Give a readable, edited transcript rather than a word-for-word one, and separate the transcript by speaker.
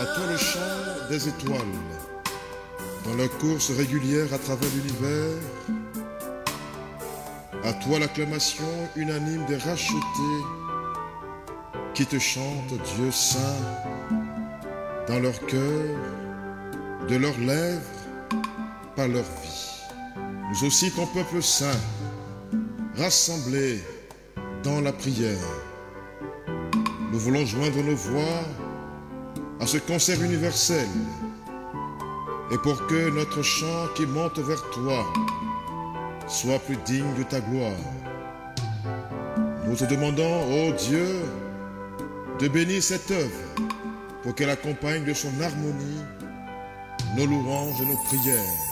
Speaker 1: À toi le chant des étoiles, dans leur course régulière à travers l'univers. À toi l'acclamation unanime des rachetés qui te chantent Dieu saint dans leur cœur, de leurs lèvres, par leur vie. Nous aussi ton peuple saint, rassemblés dans la prière, nous voulons joindre nos voix à ce concert universel, et pour que notre chant qui monte vers toi soit plus digne de ta gloire, nous te demandons, ô Dieu, de bénir cette œuvre pour qu'elle accompagne de son harmonie nos louanges et nos prières.